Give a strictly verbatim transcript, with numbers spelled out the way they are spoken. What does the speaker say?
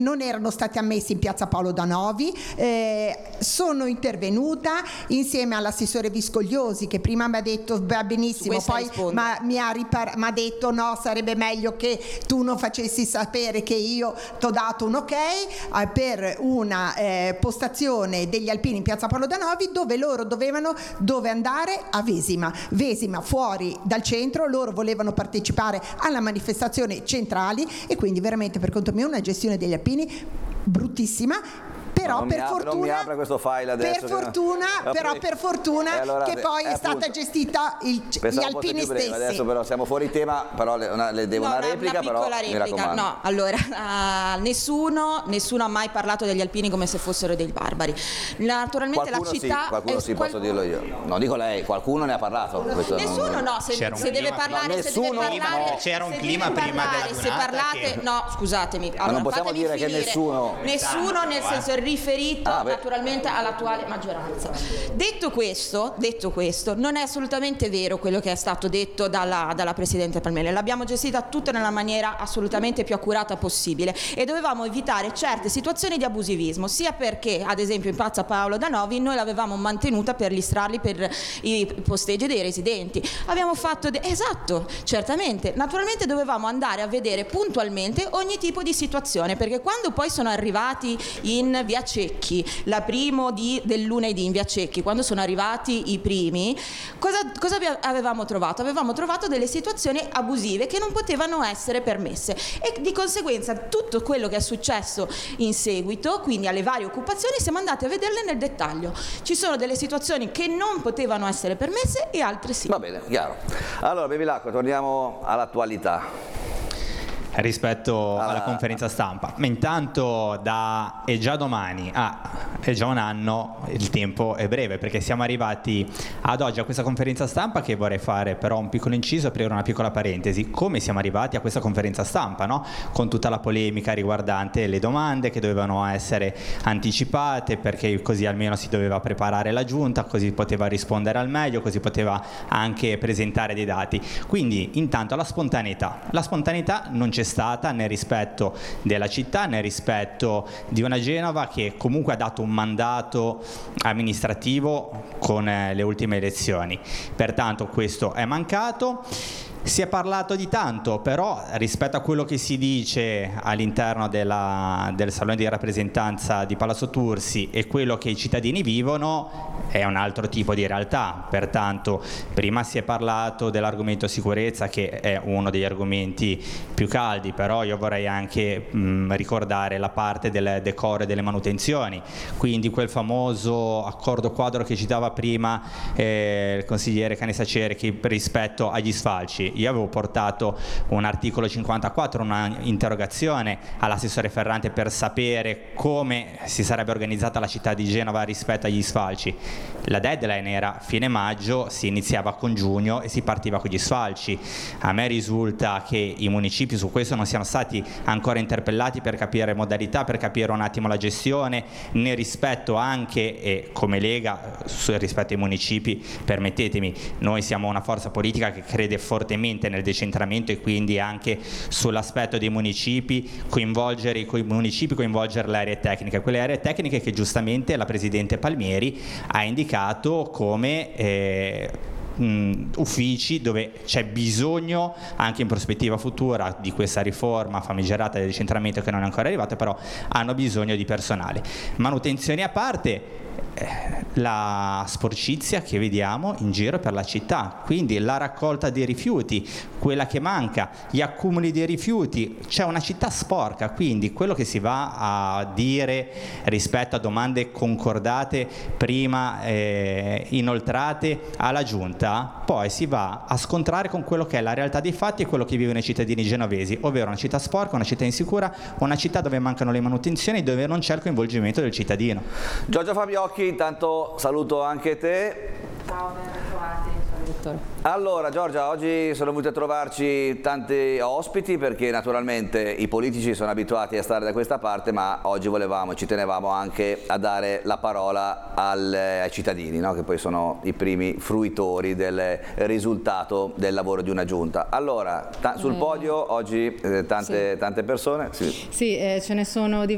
non erano stati ammessi in piazza Paolo da Novi. Eh, sono intervenuta insieme all'assessore Viscogliosi, che prima mi ha detto va benissimo, poi ma, mi ha ripar- m'ha detto no, sarebbe meglio che tu non facessi sapere che io ti ho dato un ok eh, per una eh, postazione degli alpini in piazza Paolo da Novi, dove loro dovevano dove andare a Vesima Vesima fuori dal centro. Loro volevano partecipare alla manifestazione centrali, e quindi veramente per conto mio una gestione degli alpini bruttissima. Però non per mi apre, fortuna, non mi apre questo file adesso, per fortuna, no. però per fortuna allora, che poi è stata appunto, gestita il, gli alpini stessi. Adesso però siamo fuori tema, però le, una, le devo no, una una, replica, una piccola però replica. mi raccomando. No, allora uh, nessuno, nessuno ha mai parlato degli alpini come se fossero dei barbari. Naturalmente Qualcuno la città sì, qualcuno è, sì, qual... posso dirlo io. No, dico lei, qualcuno ne ha parlato. Questo Nessuno non... no, se, se deve parlare, no, se deve parlare, no. C'era un se clima deve prima parlare, della se parlate, che... no, scusatemi. Allora, ma non possiamo dire finire. che nessuno nessuno nel senso riferito ah, naturalmente all'attuale maggioranza. Detto questo, detto questo, non è assolutamente vero quello che è stato detto dalla, dalla Presidente Palmieri. L'abbiamo gestita tutta nella maniera assolutamente più accurata possibile, e dovevamo evitare certe situazioni di abusivismo, sia perché ad esempio in piazza Paolo da Novi noi l'avevamo mantenuta per gli strali, per i posteggi dei residenti. Abbiamo fatto de- esatto, certamente, naturalmente dovevamo andare a vedere puntualmente ogni tipo di situazione, perché quando poi sono arrivati in via Cecchi, la primo di, del lunedì in via Cecchi, quando sono arrivati i primi, cosa, cosa avevamo trovato? Avevamo trovato delle situazioni abusive che non potevano essere permesse, e di conseguenza tutto quello che è successo in seguito, quindi alle varie occupazioni, siamo andati a vederle nel dettaglio. Ci sono delle situazioni che non potevano essere permesse e altre sì. Va bene, chiaro. Allora, Bevilacqua, torniamo all'attualità. Rispetto alla, alla conferenza stampa, ma intanto da è già domani a è già un anno, il tempo è breve, perché siamo arrivati ad oggi a questa conferenza stampa, che vorrei fare però un piccolo inciso, aprire una piccola parentesi. Come siamo arrivati a questa conferenza stampa, no? Con tutta la polemica riguardante le domande che dovevano essere anticipate, perché così almeno si doveva preparare la giunta, così poteva rispondere al meglio, così poteva anche presentare dei dati. Quindi intanto la spontaneità la spontaneità non c'è stata, nel rispetto della città, nel rispetto di una Genova che comunque ha dato un mandato amministrativo con eh, le ultime elezioni. Pertanto questo è mancato. Si è parlato di tanto, però rispetto a quello che si dice all'interno della, del Salone di rappresentanza di Palazzo Tursi e quello che i cittadini vivono è un altro tipo di realtà. Pertanto prima si è parlato dell'argomento sicurezza, che è uno degli argomenti più caldi, però io vorrei anche mh, ricordare la parte del decoro e delle manutenzioni, quindi quel famoso accordo quadro che citava prima eh, il consigliere Canessa Cerchi rispetto agli sfalci. Io avevo portato un articolo cinquantaquattro, una interrogazione all'assessore Ferrante per sapere come si sarebbe organizzata la città di Genova rispetto agli sfalci. La deadline era fine maggio, si iniziava con giugno e si partiva con gli sfalci. A me risulta che i municipi su questo non siano stati ancora interpellati per capire modalità, per capire un attimo la gestione, nel rispetto anche, e come Lega, rispetto ai municipi, permettetemi, noi siamo una forza politica che crede fortemente nel decentramento, e quindi anche sull'aspetto dei municipi, coinvolgere i municipi, coinvolgere le aree tecniche, quelle aree tecniche che giustamente la Presidente Palmieri ha indicato come eh, mh, uffici dove c'è bisogno anche in prospettiva futura di questa riforma famigerata del decentramento che non è ancora arrivata, però hanno bisogno di personale. Manutenzioni a parte, la sporcizia che vediamo in giro per la città, quindi la raccolta dei rifiuti, quella che manca, gli accumuli dei rifiuti, c'è una città sporca, quindi quello che si va a dire rispetto a domande concordate prima eh, inoltrate alla giunta, poi si va a scontrare con quello che è la realtà dei fatti e quello che vivono i cittadini genovesi, ovvero una città sporca, una città insicura, una città dove mancano le manutenzioni, dove non c'è il coinvolgimento del cittadino. Giorgia Fabiocchi, intanto saluto anche te. Ciao, ben ritrovati. Allora Giorgia, oggi sono venuti a trovarci tanti ospiti perché naturalmente i politici sono abituati a stare da questa parte, ma oggi volevamo, ci tenevamo anche a dare la parola al, ai cittadini, no? Che poi sono i primi fruitori del risultato del lavoro di una giunta. Allora, sul podio oggi eh, tante, sì. tante persone. Sì, sì eh, ce ne sono diverse.